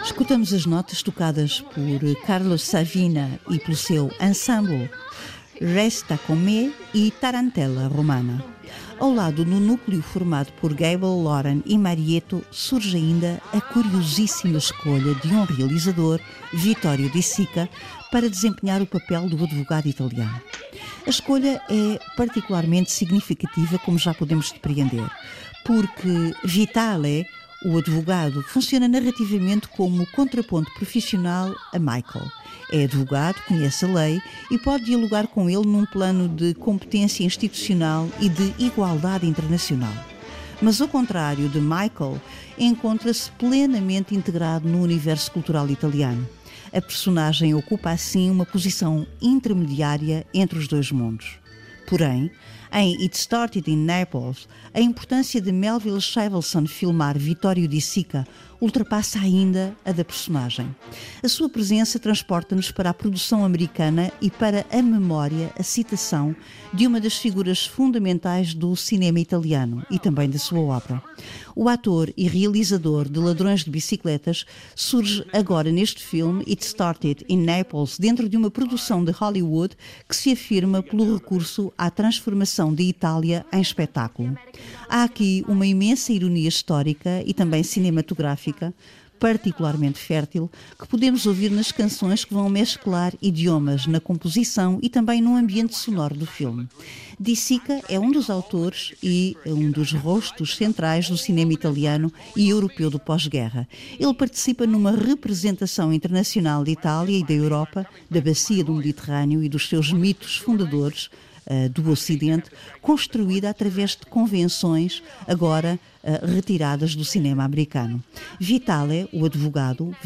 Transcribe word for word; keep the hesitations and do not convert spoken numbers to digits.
Escutamos as notas tocadas por Carlos Savina e pelo seu ensemble Resta con me e Tarantella Romana. Ao lado, no núcleo formado por Gable, Lauren e Marietto, surge ainda a curiosíssima escolha de um realizador, Vittorio De Sica, para desempenhar o papel do advogado italiano. A escolha é particularmente significativa, como já podemos depreender, porque Vitale, o advogado, funciona narrativamente como contraponto profissional a Michael. É advogado, conhece a lei e pode dialogar com ele num plano de competência institucional e de igualdade internacional. Mas, ao contrário de Michael, encontra-se plenamente integrado no universo cultural italiano. A personagem ocupa, assim, uma posição intermediária entre os dois mundos. Porém, em It Started in Naples, a importância de Melville Shavelson filmar Vittorio De Sica ultrapassa ainda a da personagem. A sua presença transporta-nos para a produção americana e para a memória, a citação de uma das figuras fundamentais do cinema italiano e também da sua obra. O ator e realizador de Ladrões de Bicicletas surge agora neste filme It Started in Naples, dentro de uma produção de Hollywood que se afirma pelo recurso à transformação de Itália em espetáculo. Há aqui uma imensa ironia histórica e também cinematográfica, particularmente fértil, que podemos ouvir nas canções que vão mesclar idiomas na composição e também no ambiente sonoro do filme. De Sica é um dos autores e um dos rostos centrais do cinema italiano e europeu do pós-guerra. Ele participa numa representação internacional de Itália e da Europa, da bacia do Mediterrâneo e dos seus mitos fundadores, Uh, do Ocidente, construída através de convenções agora uh, retiradas do cinema americano. Vitale, o advogado,